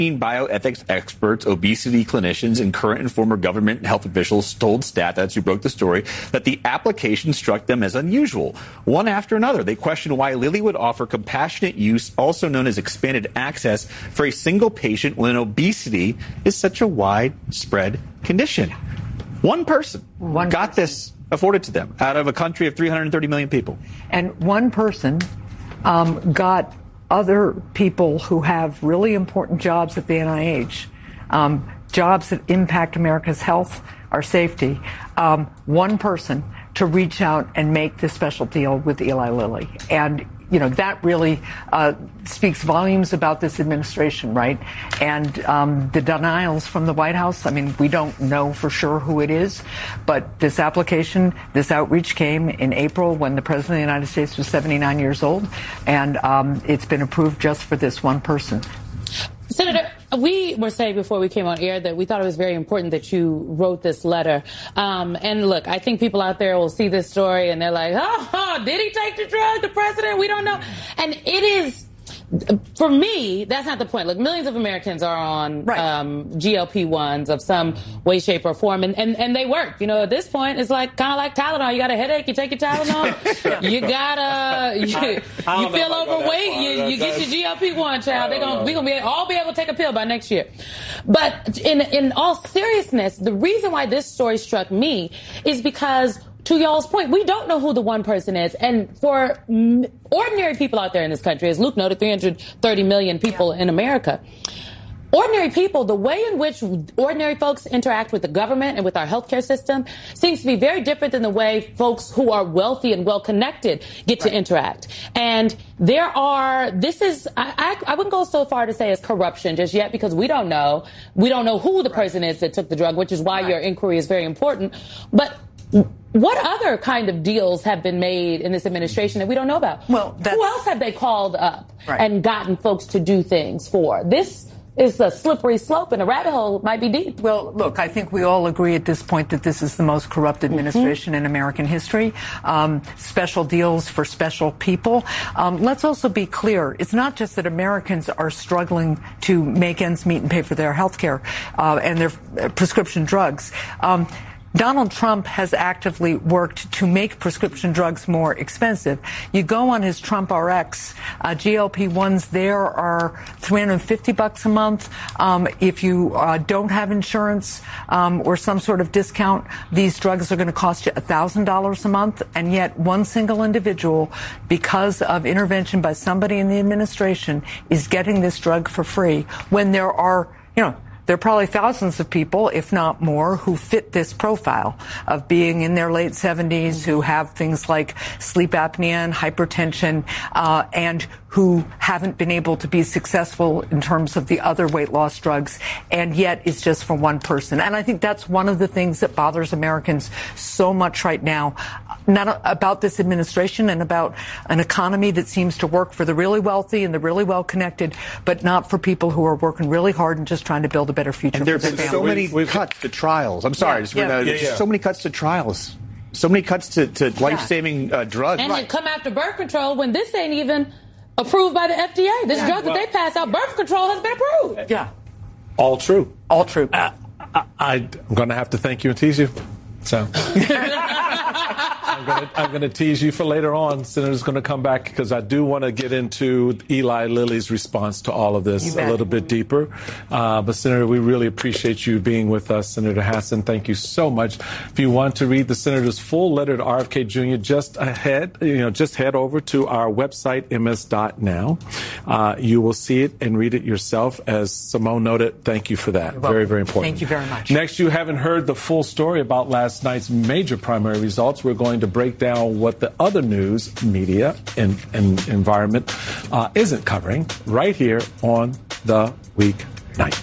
Bioethics experts, obesity clinicians, and current and former government health officials told Stat, that's who broke the story, that the application struck them as unusual. One after another, they questioned why Lilly would offer compassionate use, also known as expanded access, for a single patient when obesity is such a widespread condition. One person got this afforded to them out of a country of 330 million people. And one person got other people who have really important jobs at the NIH, jobs that impact America's health, our safety, one person to reach out and make this special deal with Eli Lilly. And, you know, that really speaks volumes about this administration, right? And the denials from the White House, I mean, we don't know for sure who it is, but this application, this outreach came in April when the President of the United States was 79 years old, and it's been approved just for this one person. Senator, we were saying before we came on air that we thought it was very important that you wrote this letter. And look, I think people out there will see this story and they're like, did he take the drug, the president? We don't know. And it is, for me, that's not the point. Look, millions of Americans are on GLP-1s of some way, shape, or form, and they work. You know, at this point, it's like kind of like Tylenol. You got a headache, you take your Tylenol. You gotta, you feel overweight, you get your GLP-1, child. We gonna all be able to take a pill by next year. But in all seriousness, the reason why this story struck me is because, to y'all's point, we don't know who the one person is. And for ordinary people out there in this country, as Luke noted, 330 million people in America, ordinary people, the way in which ordinary folks interact with the government and with our healthcare system seems to be very different than the way folks who are wealthy and well-connected get to interact. And I wouldn't go so far to say it's corruption just yet, because we don't know. We don't know who the person is that took the drug, which is why your inquiry is very important. But what other kind of deals have been made in this administration that we don't know about? Well, who else have they called up and gotten folks to do things for? This is a slippery slope, and a rabbit hole might be deep. Well, look, I think we all agree at this point that this is the most corrupt administration in American history. Special deals for special people. Let's also be clear. It's not just that Americans are struggling to make ends meet and pay for their health care and their prescription drugs. Donald Trump has actively worked to make prescription drugs more expensive. You go on his Trump RX, GLP-1s there are $350 a month. If you don't have insurance or some sort of discount, these drugs are going to cost you $1,000 a month. And yet one single individual, because of intervention by somebody in the administration, is getting this drug for free when there are, there are probably thousands of people, if not more, who fit this profile of being in their late 70s, who have things like sleep apnea and hypertension, and who haven't been able to be successful in terms of the other weight loss drugs, and yet it's just for one person. And I think that's one of the things that bothers Americans so much right now, not about this administration and about an economy that seems to work for the really wealthy and the really well-connected, but not for people who are working really hard and just trying to build a better future for their families. And there have been so many cuts to trials. I'm sorry. So many cuts to trials. So many cuts to life-saving drugs. And they come after birth control when this ain't even approved by the FDA. This drug that they passed out, birth control, has been approved. Yeah. All true. All true. I'm going to have to thank you and tease you. So I'm going to tease you for later on. Senator's going to come back because I do want to get into Eli Lilly's response to all of this a little bit deeper. But Senator, we really appreciate you being with us. Senator Hassan, thank you so much. If you want to read the Senator's full letter to RFK Jr., just head over to our website, ms.now. You will see it and read it yourself. As Simone noted, thank you for that. Very, very important. Thank you very much. Next, you haven't heard the full story about last night's major primary results. We're going to break down what the other news, media, and environment isn't covering right here on The Weeknight.